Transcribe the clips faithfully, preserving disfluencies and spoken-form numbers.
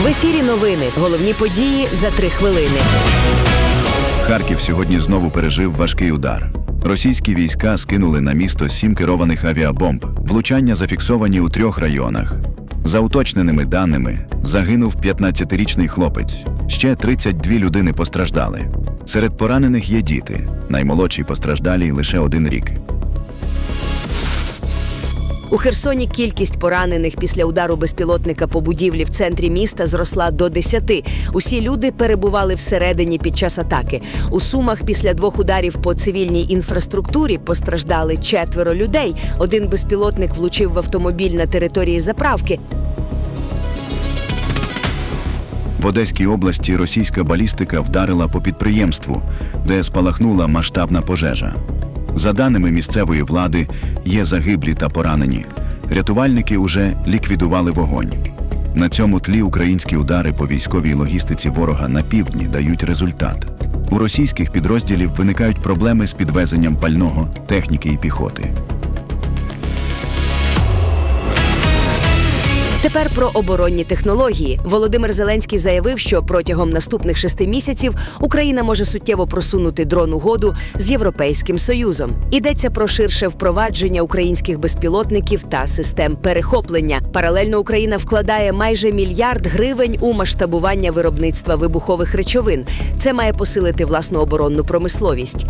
В ефірі новини. Головні події за три хвилини. Харків сьогодні знову пережив важкий удар. Російські війська скинули на місто сім керованих авіабомб. Влучання зафіксовані у трьох районах. За уточненими даними, загинув п'ятнадцятирічний хлопець. Ще тридцять дві людини постраждали. Серед поранених є діти. Наймолодший постраждалій лише один рік. У Херсоні кількість поранених після удару безпілотника по будівлі в центрі міста зросла до десяти. Усі люди перебували всередині під час атаки. У Сумах після двох ударів по цивільній інфраструктурі постраждали четверо людей. Один безпілотник влучив в автомобіль на території заправки. В Одеській області російська балістика вдарила по підприємству, де спалахнула масштабна пожежа. За даними місцевої влади, є загиблі та поранені. Рятувальники уже ліквідували вогонь. На цьому тлі українські удари по військовій логістиці ворога на півдні дають результат. У російських підрозділів виникають проблеми з підвезенням пального, техніки і піхоти. Тепер про оборонні технології. Володимир Зеленський заявив, що протягом наступних шести місяців Україна може суттєво просунути дрон-угоду з Європейським Союзом. Йдеться про ширше впровадження українських безпілотників та систем перехоплення. Паралельно Україна вкладає майже мільярд гривень у масштабування виробництва вибухових речовин. Це має посилити власну оборонну промисловість.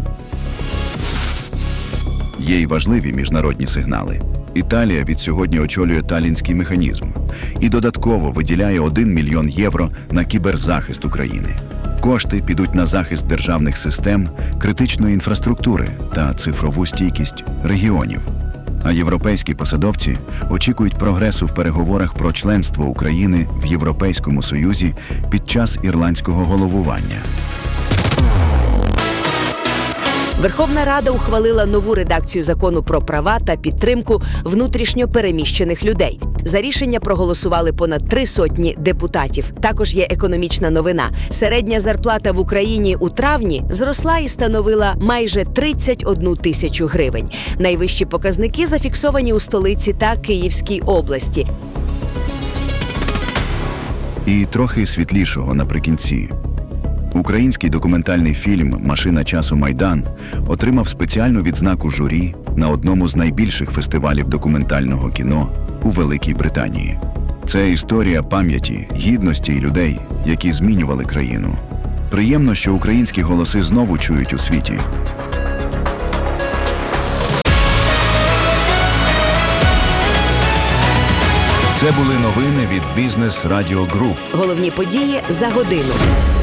Є й важливі міжнародні сигнали. Італія від сьогодні очолює талінський механізм і додатково виділяє один мільйон євро на кіберзахист України. Кошти підуть на захист державних систем, критичної інфраструктури та цифрову стійкість регіонів. А європейські посадовці очікують прогресу в переговорах про членство України в Європейському Союзі під час ірландського головування. Верховна Рада ухвалила нову редакцію закону про права та підтримку внутрішньо переміщених людей. За рішення проголосували понад три сотні депутатів. Також є економічна новина. Середня зарплата в Україні у травні зросла і становила майже тридцять одну тисячу гривень. Найвищі показники зафіксовані у столиці та Київській області. І трохи світлішого наприкінці. Український документальний фільм «Машина часу Майдан» отримав спеціальну відзнаку журі на одному з найбільших фестивалів документального кіно у Великій Британії. Це історія пам'яті, гідності і людей, які змінювали країну. Приємно, що українські голоси знову чують у світі. Це були новини від Бізнес Радіо Груп. Головні події за годину.